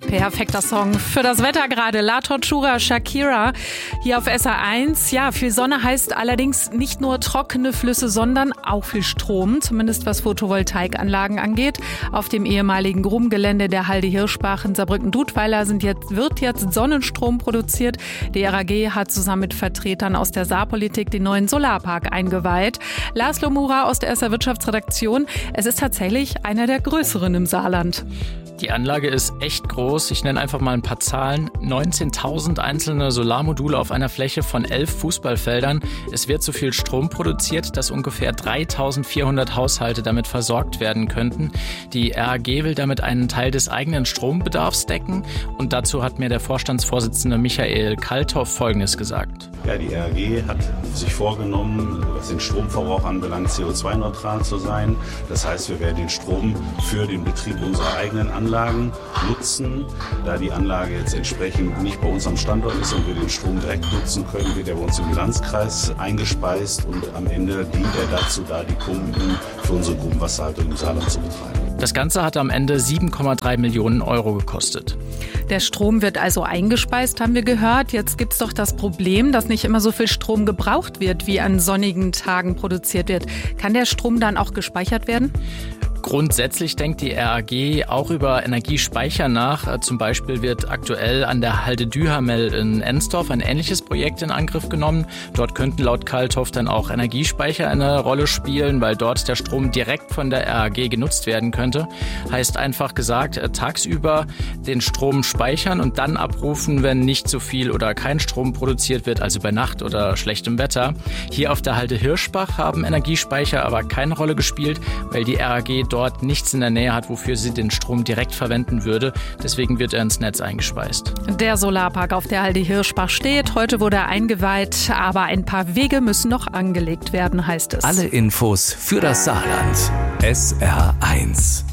Perfekter Song für das Wetter gerade. La Tortura, Shakira hier auf SR1. Ja, viel Sonne heißt allerdings nicht nur trockene Flüsse, sondern auch viel Strom, zumindest was Photovoltaikanlagen angeht. Auf dem ehemaligen Grubengelände der Halde Hirschbach in Saarbrücken-Dudweiler wird jetzt Sonnenstrom produziert. Die RAG hat zusammen mit Vertretern aus der Saarpolitik den neuen Solarpark eingeweiht. Lars Lomura aus der SR Wirtschaftsredaktion. Es ist tatsächlich einer der größeren im Saarland. Die Anlage ist echt groß. Ich nenne einfach mal ein paar Zahlen. 19.000 einzelne Solarmodule auf einer Fläche von 11 Fußballfeldern. Es wird so viel Strom produziert, dass ungefähr 3.400 Haushalte damit versorgt werden könnten. Die RAG will damit einen Teil des eigenen Strombedarfs decken. Und dazu hat mir der Vorstandsvorsitzende Michael Kalthoff Folgendes gesagt. Ja, die RAG hat sich vorgenommen, was den Stromverbrauch anbelangt, CO2-neutral zu sein. Das heißt, wir werden den Strom für den Betrieb unserer eigenen Anlagen nutzen. Da die Anlage jetzt entsprechend nicht bei uns am Standort ist und wir den Strom direkt nutzen können, wird er bei uns im Bilanzkreis eingespeist und am Ende dient er dazu, da die Pumpen für unsere Grubenwasserhaltung im Saarland zu betreiben. Das Ganze hat am Ende 7,3 Millionen Euro gekostet. Der Strom wird also eingespeist, haben wir gehört. Jetzt gibt es doch das Problem, dass nicht immer so viel Strom gebraucht wird, wie an sonnigen Tagen produziert wird. Kann der Strom dann auch gespeichert werden? Grundsätzlich denkt die RAG auch über Energiespeicher nach. Zum Beispiel wird aktuell an der Halde Duhamel in Ensdorf ein ähnliches Projekt in Angriff genommen. Dort könnten laut Kalthoff dann auch Energiespeicher eine Rolle spielen, weil dort der Strom direkt von der RAG genutzt werden könnte. Heißt einfach gesagt, tagsüber den Strom speichern und dann abrufen, wenn nicht so viel oder kein Strom produziert wird, also bei Nacht oder schlechtem Wetter. Hier auf der Halde Hirschbach haben Energiespeicher aber keine Rolle gespielt, weil die RAG dort nichts in der Nähe hat, wofür sie den Strom direkt verwenden würde. Deswegen wird er ins Netz eingespeist. Der Solarpark auf der Halde Hirschbach steht. Heute wurde er eingeweiht, aber ein paar Wege müssen noch angelegt werden, heißt es. Alle Infos für das Saarland. SR1.